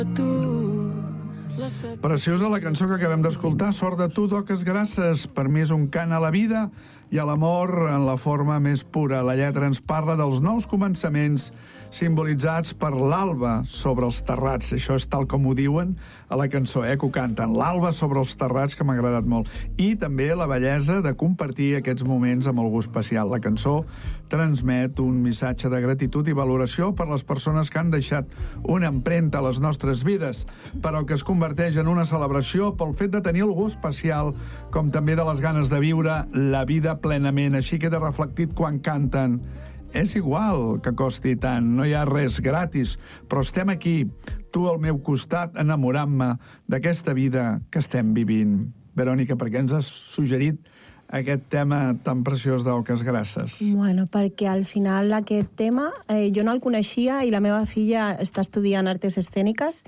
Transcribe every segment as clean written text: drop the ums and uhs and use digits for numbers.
Preciosa la cançó que acabem d'escoltar, Sort de tu, toques grasses. Per mi és un cant a la vida i a l'amor en la forma més pura. La lletra ens parla dels nous començaments simbolitzats per l'alba sobre els terrats. Això és tal com ho diuen a la cançó, que ho canten. L'alba sobre els terrats, que m'ha agradat molt. I també la bellesa de compartir aquests moments amb algú especial. La cançó transmet un missatge de gratitud i valoració per les persones que han deixat una empremta a les nostres vides, però que es converteix en una celebració pel fet de tenir algú especial, com també de les ganes de viure la vida plenament. Així queda reflectit quan canten. És igual que costi tant, no hi ha res gratis, però estem aquí, tu al meu costat, enamorant-me d'aquesta vida que estem vivint. Verònica, per què ens has suggerit aquest tema tan preciós d'Oques Grasses? Bueno, perquè al final aquest tema jo no el coneixia i la meva filla està estudiant arts escèniques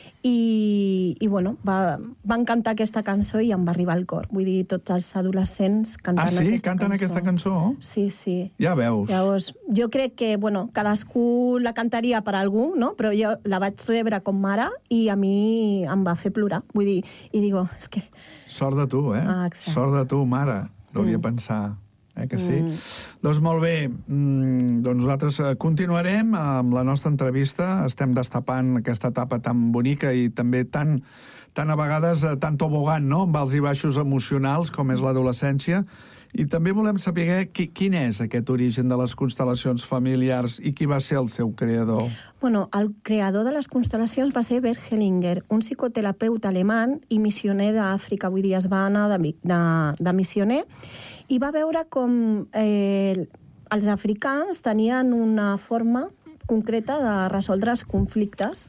i bueno, van cantar aquesta cançó i em va arribar al cor. Vull dir, tots els adolescents cantant aquesta cançó. Ah, sí? Canten aquesta cançó? Sí, sí. Ja veus. Llavors, jo crec que, bueno, cadascú la cantaria per algú, no? Però jo la vaig rebre com mare i a mi em va fer plorar. Vull dir, i digo, és que... Sort de tu, Sort de tu, mare. Hauria pensar, que sí? Doncs molt bé, doncs nosaltres continuarem amb la nostra entrevista. Estem destapant aquesta etapa tan bonica i també tan a vegades tan tobogant, no?, amb alts i baixos emocionals com és l'adolescència. I també volem saber quin és aquest origen de les constel·lacions familiars i qui va ser el seu creador. Bueno, el creador de les constel·lacions va ser Bert Hellinger, un psicoterapeuta alemany i missioner d'Àfrica. Vull dir, es va anar de missioner i va veure com els africans tenien una forma concreta de resoldre els conflictes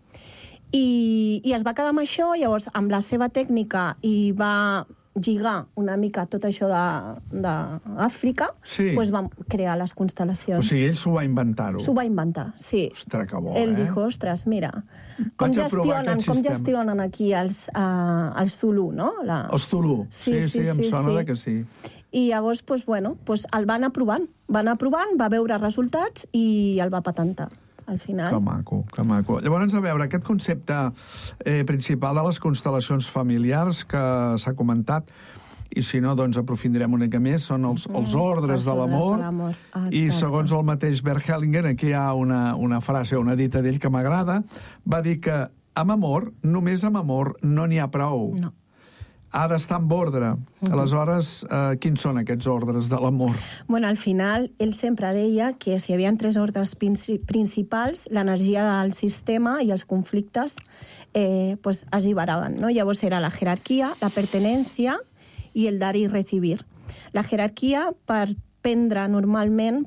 i es va quedar amb això. Llavors, amb la seva tècnica i va lligar una mica tot això d'Àfrica, doncs vam crear les constel·lacions. O sigui, ell s'ho va inventar. S'ho va inventar, sí. Ostres, que bo, Ell dijo, ostres, mira, com gestionen aquí els Zulu, no? Els Zulu, sí, em sona que sí. I llavors, doncs, bueno, el va anar provant, va veure resultats i el va patentar. Al final. Que maco, que maco. Llavors, a veure, aquest concepte principal de les constel·lacions familiars que s'ha comentat, i si no, doncs aprofundirem una mica més, són els ordres de l'amor. I segons el mateix Bert Hellinger, aquí hi ha una frase, una dita d'ell que m'agrada, va dir que amb amor, només amb amor, no n'hi ha prou. No. Ha d'estar en ordre. Aleshores, quins són aquests ordres de l'amor? Bueno, al final, ell sempre deia que si hi havia 3 ordres principals, l'energia del sistema i els conflictes es alliberaven, no? Llavors era la jerarquia, la pertenencia i el dar i recibir. La jerarquia, per prendre normalment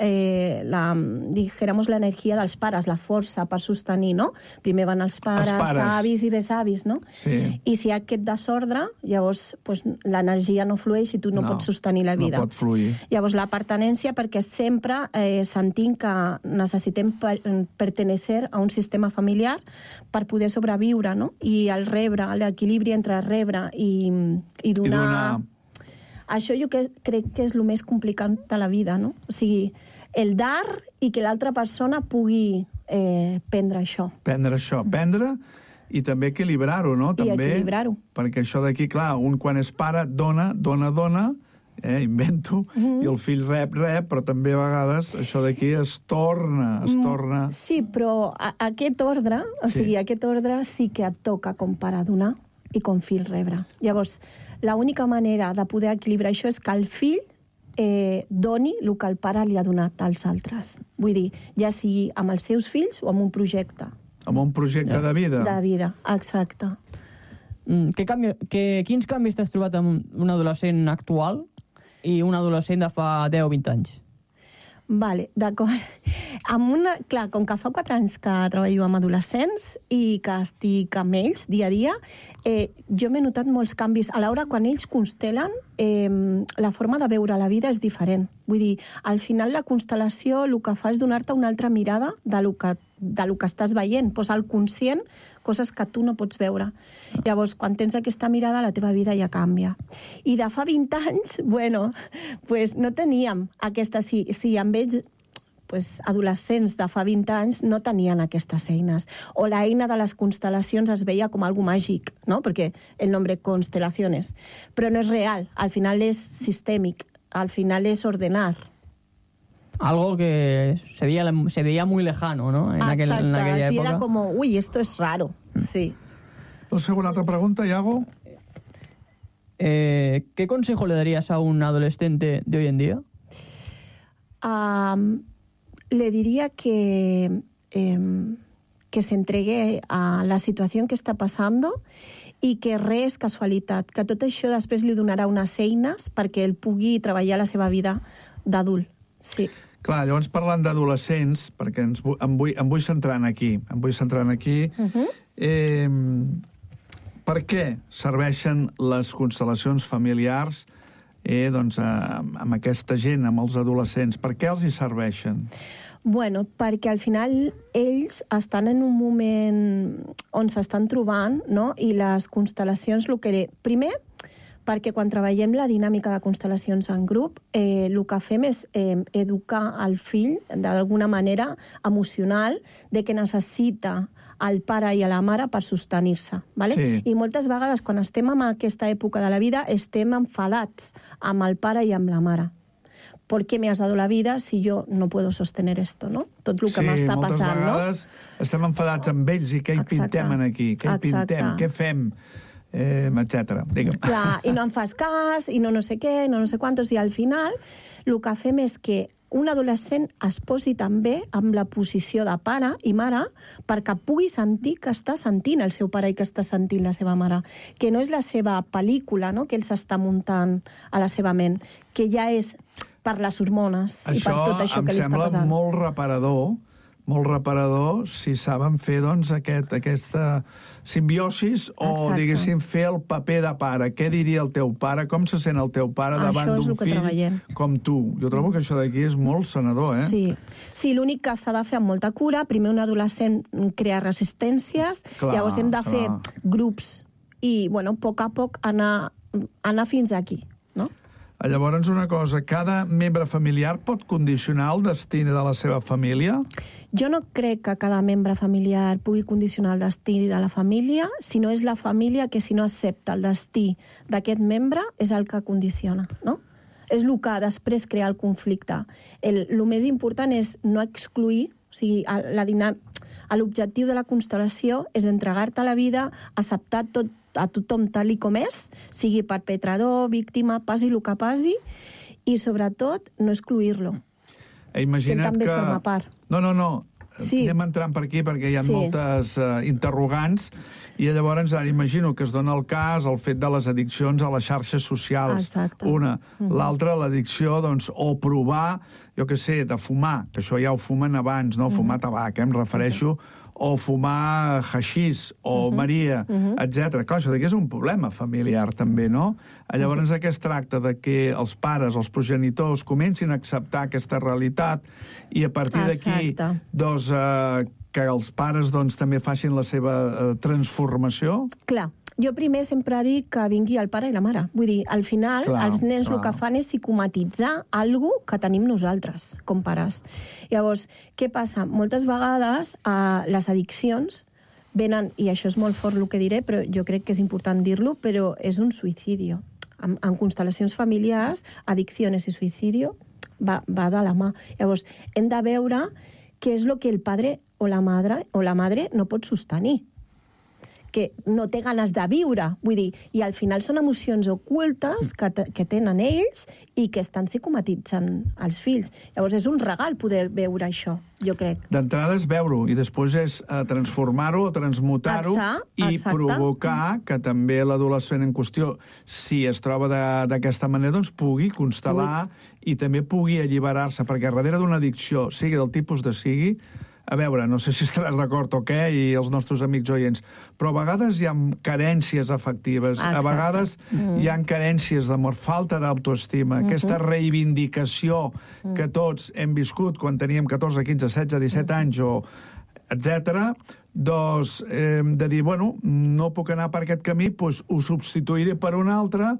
l'energia dels pares, la força per sostenir, no? Primer van els pares, avis i besavis, no? Sí. I si hi ha aquest desordre, llavors l'energia no flueix i tu no pots sostenir la vida. No pot fluir. Llavors la pertenència, perquè sempre sentim que necessitem pertenecer a un sistema familiar per poder sobreviure, no? I el rebre, l'equilibri entre rebre i donar... Això jo crec que és el més complicat de la vida, no? O sigui, el dar i que l'altra persona pugui prendre això. Prendre i també equilibrar-ho, no? I equilibrar-ho. Perquè això d'aquí, clar, un quan és pare dona, invento, i el fill rep, però també a vegades això d'aquí es torna. Sí, però aquest ordre, aquest ordre sí que et toca com pare donar i com fill rebre. Llavors, l'única manera de poder equilibrar això és que el fill doni el que el pare li ha donat als altres. Vull dir, ja sigui amb els seus fills o amb un projecte. Amb un projecte de vida. De vida, exacte. Quins canvis t'has trobat amb un adolescent actual i un adolescent de fa 10 o 20 anys? Vale, d'acord. Clar, com que fa 4 anys que treballo amb adolescents i que estic amb ells dia a dia, jo m'he notat molts canvis. A l'hora, quan ells constelen, la forma de veure la vida és diferent. Vull dir, al final la constel·lació el que fa és donar-te una altra mirada de lo que estàs veient, posar al conscient coses que tu no pots veure. Llavors, quan tens aquesta mirada, la teva vida ja canvia. I de fa 20 anys, bueno, pues no teníem aquesta... Sí, amb ells adolescents de fa 20 anys no tenien aquestes eines. O la eina de les constel·lacions es veia com algo màgic, ¿no? Perquè el nombre constelaciones. Però no és real, al final és sistèmic, al final és ordenar. Algo que se veía muy lejano, ¿no? En aquella época. Sí, era como, uy, esto es raro, sí. ¿Alguna otra pregunta, Iago? ¿Qué consejo le darías a un adolescente de hoy en día? Le diría que se entregue a la situació que està passant i que res és casualitat, que tot això després li donarà unes eines perquè ell pugui treballar la seva vida d'adult. Sí. Clar, llavors parlant d'adolescents, perquè em vull centrar aquí. Per què serveixen les constel·lacions familiars amb aquesta gent, amb els adolescents? Per què els hi serveixen? Bueno, perquè al final ells estan en un moment on s'estan trobant, no? I les constel·lacions, primer, perquè quan treballem la dinàmica de constel·lacions en grup, el que fem és educar el fill d'alguna manera emocional de que necessita el pare i la mare per sostenir-se. ¿vale? Sí. I moltes vegades, quan estem en aquesta època de la vida, estem enfadats amb el pare i amb la mare. ¿Por qué me has dado la vida si yo no puedo sostener esto, no? Tot el que m'està passant, no? Sí, moltes vegades estem enfadats amb ells i què hi pintem aquí? Què hi pintem? Què fem? Etcètera. Digue'm. Clar, i no em fas cas, i no sé què, no sé quantos, i al final el que fem és que un adolescent es posi també amb la posició de pare i mare perquè pugui sentir que està sentint el seu pare i que està sentint la seva mare, que no és la seva pel·lícula, no?, que ell s'està muntant a la seva ment, que ja és per les hormones i per tot això que li està passant. Això em sembla molt reparador si saben fer aquesta simbiosis o, diguéssim, fer el paper de pare. Què diria el teu pare? Com se sent el teu pare davant d'un fill com tu? Jo trobo que això d'aquí és molt sanador, eh? Sí, l'únic que s'ha de fer amb molta cura, primer un adolescent crea resistències, llavors hem de fer grups i, bueno, a poc a poc anar fins aquí, no? Llavors, una cosa, cada membre familiar pot condicionar el destí de la seva família? Jo no crec que cada membre familiar pugui condicionar el destí de la família, sinó és la família que, si no accepta el destí d'aquest membre, és el que condiciona, no? És el que després crea el conflicte. El més important és no excluir, o sigui, l'objectiu de la constel·lació és entregar-te a la vida, acceptar a tothom tal i com és, sigui perpetrador, víctima, passi el que passi, i sobretot no excluir-lo. Imagina't que també forma part. No. Sí. Anem entrant per aquí perquè hi ha moltes interrogants i llavors imagino que es dona el cas el fet de les addiccions a les xarxes socials. Exacte. Una. L'altra, l'addicció, o provar, jo què sé, de fumar, que això ja ho fumen abans, no? Fumar tabac, em refereixo, o fumar haixís, o Maria, etc. Clar, això d'aquí és un problema familiar, també, no? Llavors, què es tracta? De que els pares, els progenitors, comencin a acceptar aquesta realitat i a partir d'aquí, que els pares també facin la seva transformació? Clar. Jo primer sempre dic que vingui el pare i la mare. Vull dir, al final, els nens el que fan és psicomatitzar alguna cosa que tenim nosaltres, com pares. Llavors, què passa? Moltes vegades les addiccions venen, i això és molt fort el que diré, però jo crec que és important dir-lo, però és un suïcidi. En constel·lacions familiars, addiccions i suïcidi va de la mà. Llavors, hem de veure què és el que el pare o la madre no pot sostenir, que no té ganes de viure, vull dir, i al final són emocions ocultes que tenen ells i que estan psicomatitzant els fills. Llavors és un regal poder veure això, jo crec. D'entrada és veure-ho i després és transformar-ho o transmutar-ho i provocar que també l'adolescent en qüestió, si es troba d'aquesta manera, doncs pugui constel·lar i també pugui alliberar-se, perquè darrere d'una addicció, sigui del tipus de sigui, a veure, no sé si estaràs d'acord o què, i els nostres amics oients, però a vegades hi ha carències afectives, a vegades hi ha carències d'amor, falta d'autoestima, aquesta reivindicació que tots hem viscut quan teníem 14, 15, 16, 17 anys, o etc., doncs de dir, bueno, no puc anar per aquest camí, doncs ho substituiré per un altre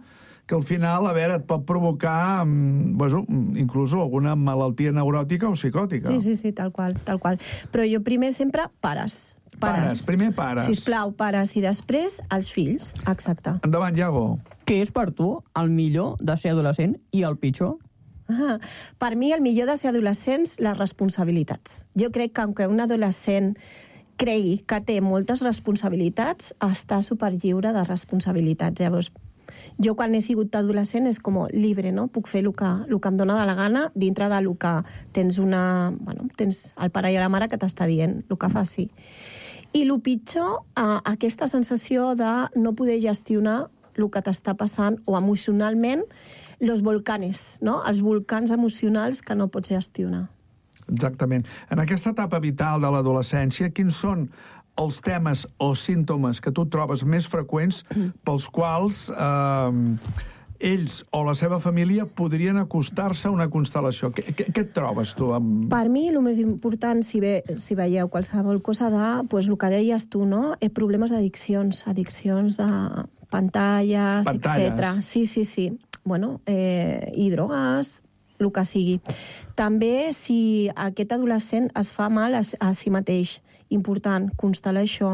que al final, a veure, et pot provocar inclús alguna malaltia neuròtica o psicòtica. Sí, tal qual. Però jo primer sempre pares. Primer pares. Sisplau, pares, i després els fills. Exacte. Endavant, Iago. Què és per tu el millor de ser adolescent i el pitjor? Per mi, el millor de ser adolescents, les responsabilitats. Jo crec que, aunque un adolescent cregui que té moltes responsabilitats, està superlliure de responsabilitats. Llavors, jo quan he sigut adolescent és com libre, no? Puc fer el que em dóna de la gana dintre del que tens tens el pare i la mare que t'està dient el que faci. I el pitjor, aquesta sensació de no poder gestionar el que t'està passant o emocionalment, los volcanes, no? Els volcans emocionals que no pots gestionar. Exactament. En aquesta etapa vital de l'adolescència, quins són els temes o símptomes que tu trobes més freqüents pels quals ells o la seva família podrien acostar-se a una constel·lació? Què et trobes, tu? Per mi, el més important, si veieu qualsevol cosa el que deies tu, no? Problemes d'addiccions de pantalles, etc. Sí. I drogues, el que sigui. També si aquest adolescent es fa mal a si mateix, important, constel·lar això.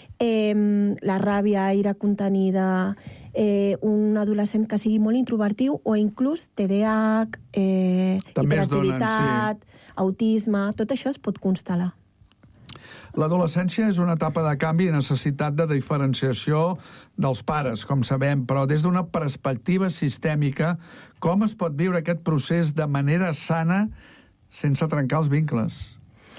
La ràbia, ira contenida, un adolescent que sigui molt introvertiu o inclús TDAH, hiperactivitat, autisme, tot això es pot constel·lar. L'adolescència és una etapa de canvi i necessitat de diferenciació dels pares, com sabem, però des d'una perspectiva sistèmica, com es pot viure aquest procés de manera sana sense trencar els vincles?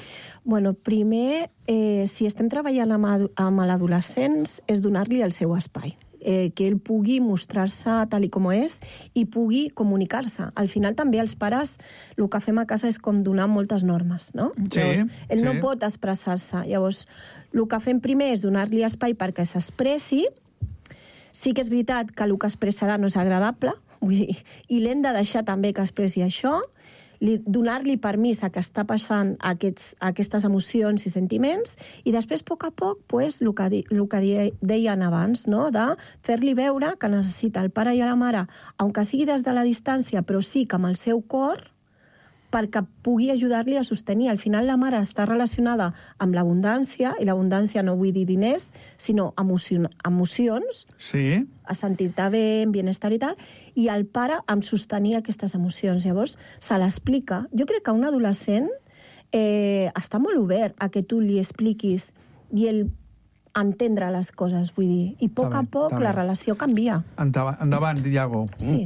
Primer, si estem treballant amb l'adolescents, és donar-li el seu espai. Que ell pugui mostrar-se tal com és i pugui comunicar-se. Al final també els pares el que fem a casa és com donar moltes normes, no? Sí, llavors, ell no pot expressar-se. Llavors, el que fem primer és donar-li espai perquè s'expressi. Sí que és veritat que el que expressarà no és agradable, i l'hem de deixar també que expressi això, donar-li permís a que està passant aquestes emocions i sentiments, i després, a poc a poc, el que deien abans, no? De fer-li veure que necessita el pare i la mare, aunque sigui des de la distància, però sí que amb el seu cor, perquè pugui ajudar-li a sostenir. Al final la mare està relacionada amb l'abundància, i l'abundància no vull dir diners, sinó emocions, sí, a sentir-te bé, en bienestar i tal, i el pare amb sostenir aquestes emocions. Llavors, se l'explica. Jo crec que un adolescent està molt obert a que tu li expliquis i ell entendre les coses, vull dir. I a poc la relació canvia. Endavant, Iago. Sí.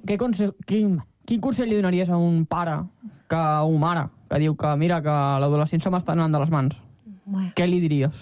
Quin consell li donaries a un pare o mare que diu que mira que l'adolescent se m'està anant de les mans? Què li diries?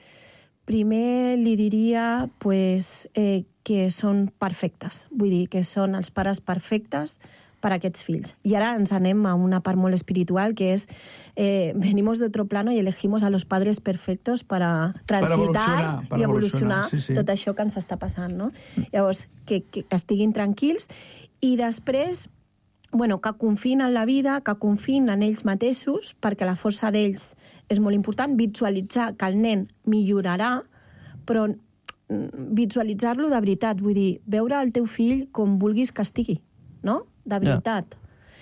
Primer li diria que són perfectes. Vull dir, que són els pares perfectes per a aquests fills. I ara ens anem a una part molt espiritual, que és venimos de otro plano y elegimos a los padres perfectos para transitar i evolucionar tot això que ens està passant, no? Llavors, que estiguin tranquils i després que confiïn en la vida, que confiïn en ells mateixos, perquè la força d'ells és molt important, visualitzar que el nen millorarà, però visualitzar-lo de veritat, vull dir, veure el teu fill com vulguis que estigui, no? De veritat.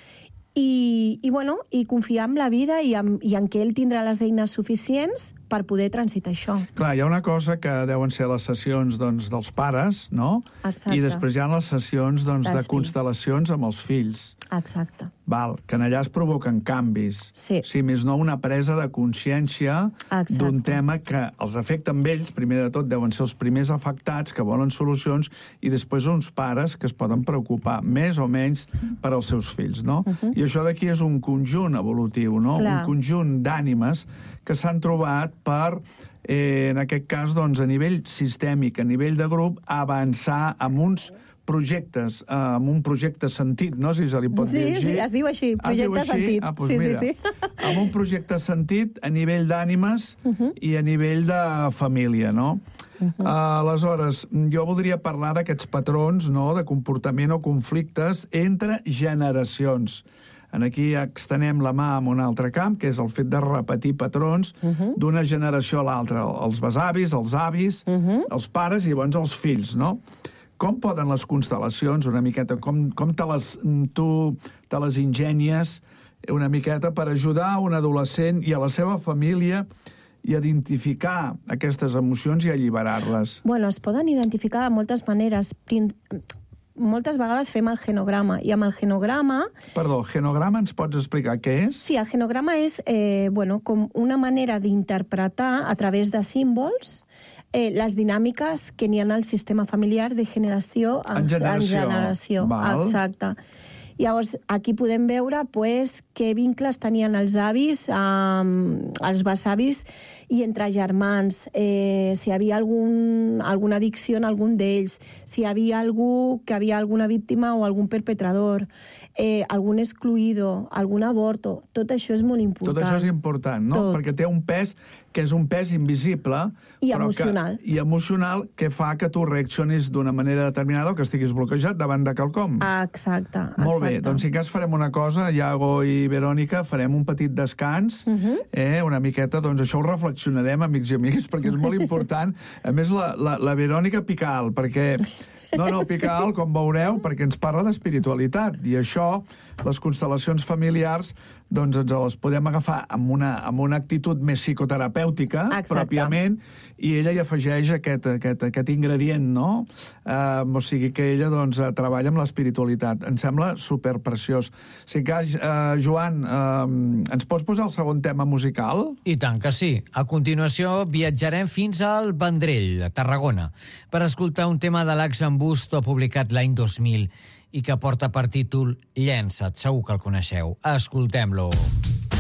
I confiar en la vida i en que ell tindrà les eines suficients per poder transitar això. Clar, hi ha una cosa que deuen ser les sessions dels pares, no? Exacte. I després hi ha les sessions de constel·lacions amb els fills. Exacte. Val, que allà es provoquen canvis. Sí. Si més no, una presa de consciència d'un tema que els afecta amb ells, primer de tot deuen ser els primers afectats que volen solucions, i després uns pares que es poden preocupar més o menys per als seus fills, no? I això d'aquí és un conjunt evolutiu, no? Clar. Un conjunt d'ànimes que s'han trobat per, en aquest cas, a nivell sistèmic, a nivell de grup, avançar amb uns projectes, amb un projecte sentit, no? Si se li pot dir així. Sí, es diu així, projecte sentit. Doncs mira, amb un projecte sentit a nivell d'ànimes i a nivell de família, no? Aleshores, jo voldria parlar d'aquests patrons, no?, de comportament o conflictes entre generacions. Aquí extenem la mà en un altre camp, que és el fet de repetir patrons d'una generació a l'altra. Els besavis, els avis, els pares i llavors els fills, no? Com poden les constel·lacions, una miqueta, com tu te les ingenies una miqueta per ajudar un adolescent i a la seva família i identificar aquestes emocions i alliberar-les? Bueno, es poden identificar de moltes maneres. Moltes vegades fem el genograma, i amb el genograma... Perdó, genograma ens pots explicar què és? Sí, el genograma és com una manera d'interpretar a través de símbols les dinàmiques que n'hi ha al sistema familiar de generació en generació. Val. Exacte. Llavors, aquí podem veure què vincles tenien els avis, els besavis i entre germans, si hi havia alguna addicció en algun d'ells, si hi havia algú que havia alguna víctima o algun perpetrador, algun excluïdo, algun aborto. Tot això és molt important. Tot això és important, no? Tot. Perquè té un pes que és un pes invisible i emocional. I emocional, que fa que tu reaccionis d'una manera determinada o que estiguis bloquejat davant de quelcom. Exacte. Molt bé, doncs si cas farem una cosa, Iago i Verònica, farem un petit descans, una miqueta, doncs això ho reflexionarem, amics i amigues, perquè és molt important. A més, la Verònica pica alt, perquè... No, pica alt, com veureu, perquè ens parla d'espiritualitat, i això, les constel·lacions familiars, doncs ens les podem agafar amb una actitud més psicoterapèutica, pròpiament, i ella hi afegeix aquest ingredient, no? O sigui que ella doncs, treballa amb l'espiritualitat. Em sembla superpreciós. Si cas, Joan, ens pots posar el segon tema musical? I tant que sí. A continuació viatjarem fins al Vendrell, a Tarragona, per escoltar un tema de l'Ax en Busto publicat l'any 2000 i que porta per títol Llença't. Segur que el coneixeu. Escoltem-lo.